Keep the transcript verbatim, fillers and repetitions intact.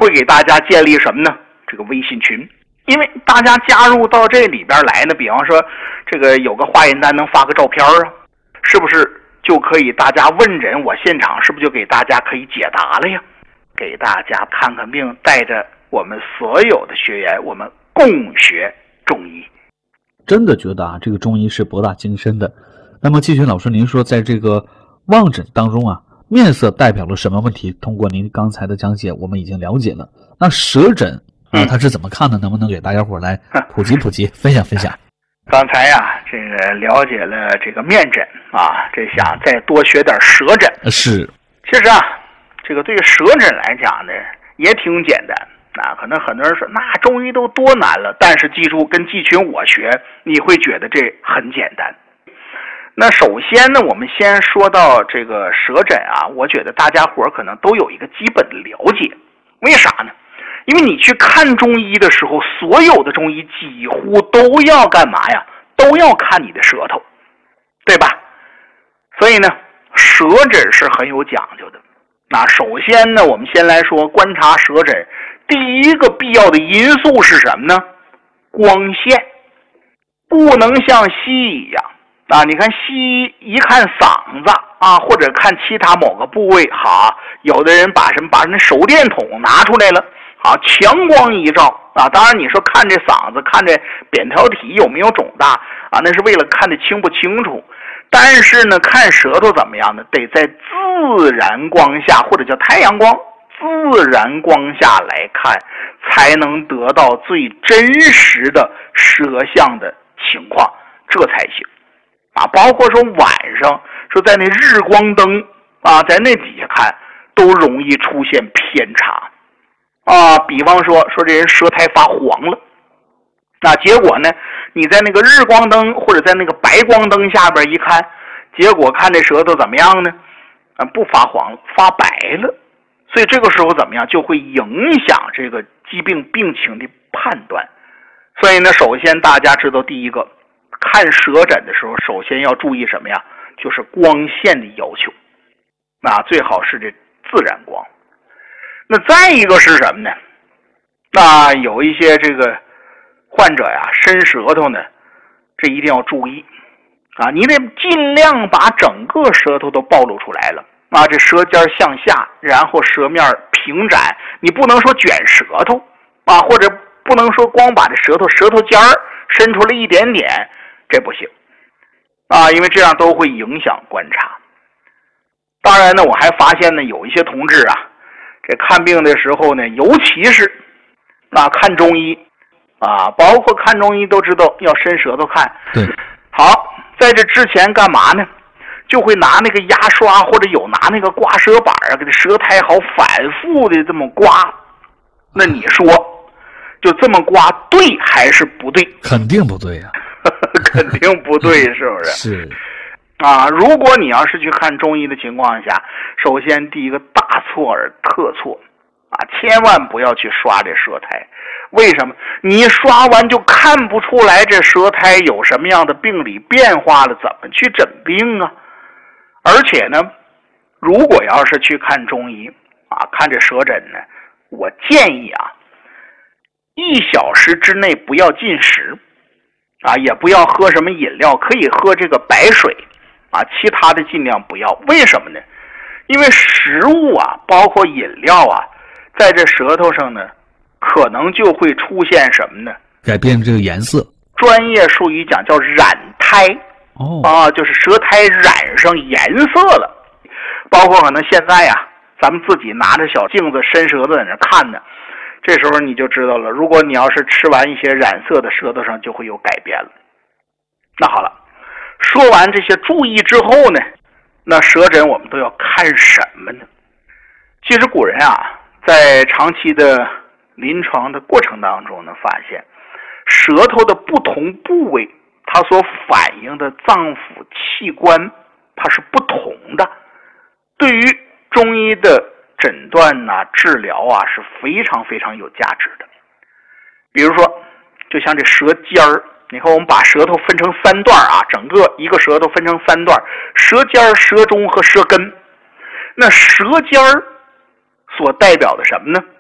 会给大家建立什么呢？这个微信群。因为大家加入到这里边来呢，比方说这个有个化验单能发个照片啊，是不是就可以大家问诊，我现场是不是就给大家可以解答了呀？给大家看看病，带着我们所有的学员，我们共学中医。 真的觉得啊，这个中医是博大精深的。那么季群老师，您说在这个望诊当中啊，面色代表了什么问题？通过您刚才的讲解，我们已经了解了。那舌诊啊，他是怎么看的？能不能给大家伙来普及普及，分享分享？ 刚才呀、啊，这个了解了这个面诊啊，这想再多学点舌诊。 是， 其实啊，这个对舌诊来讲呢，也挺简单。啊，可能很多人说，那中医都多难了。但是记住，跟季群我学，你会觉得这很简单。那首先呢，我们先说到这个舌诊啊，我觉得大家伙可能都有一个基本的了解。为啥呢？因为你去看中医的时候，所有的中医几乎都要干嘛呀？都要看你的舌头，对吧？所以呢，舌诊是很有讲究的。那首先呢，我们先来说观察舌诊，第一个必要的因素是什么呢？光线，不能像西医一样啊！你看西医一看嗓子啊，或者看其他某个部位，好，有的人把什么把那手电筒拿出来了，好，强光一照啊！当然你说看这嗓子，看这扁桃体有没有肿大啊，那是为了看得清不清楚。但是呢，看舌头怎么样呢？得在自然光下，或者叫太阳光，自然光下来看，才能得到最真实的舌象的情况，这才行啊！包括说晚上说在那日光灯啊，在那底下看，都容易出现偏差啊。比方说说这人舌苔发黄了。那结果呢，你在那个日光灯或者在那个白光灯下边一看，结果看这舌头怎么样呢？啊，不发黄了，发白了。所以这个时候怎么样，就会影响这个疾病病情的判断。所以呢，首先大家知道，第一个看舌诊的时候，首先要注意什么呀？就是光线的要求，那最好是这自然光。那再一个是什么呢？那有一些这个患者呀，伸舌头呢，这一定要注意啊！你得尽量把整个舌头都暴露出来了啊！这舌尖向下，然后舌面平展，你不能说卷舌头啊，或者不能说光把这舌头舌头尖儿伸出来一点点，这不行啊！因为这样都会影响观察。当然呢，我还发现呢，有一些同志啊，这看病的时候呢，尤其是啊看中医。啊，包括看中医都知道要伸舌头看。 对， 好，在这之前干嘛呢？就会拿那个牙刷或者有拿那个刮舌板啊，给这舌苔好反复的这么刮。那你说，就这么刮对还是不对？ 肯定不对呀、 啊，肯定不对，是不是？ 是。 啊，如果你要是去看中医的情况下，首先第一个大错而特错啊，千万不要去刷这舌苔。为什么？你刷完就看不出来这舌苔有什么样的病理变化了，怎么去诊病啊？而且呢，如果要是去看中医啊，看这舌诊呢，我建议啊，一小时之内不要进食啊，也不要喝什么饮料，可以喝这个白水啊，其他的尽量不要。为什么呢？因为食物啊，包括饮料啊，在这舌头上呢，可能就会出现什么呢？ 改变这个颜色。 专业术语讲叫染苔。 哦， 啊，就是舌苔染上颜色了。包括可能现在呀、啊，咱们自己拿着小镜子伸舌头在那看呢，这时候你就知道了。如果你要是吃完一些染色的，舌头上就会有改变了。那好了，说完这些注意之后呢，那舌诊我们都要看什么呢？其实古人啊，在长期的临床的过程当中呢，发现舌头的不同部位，它所反映的脏腑器官它是不同的，对于中医的诊断啊、治疗啊是非常非常有价值的。比如说，就像这舌尖儿，你看我们把舌头分成三段啊，整个一个舌头分成三段，舌尖、舌中和舌根。那舌尖儿所代表的什么呢？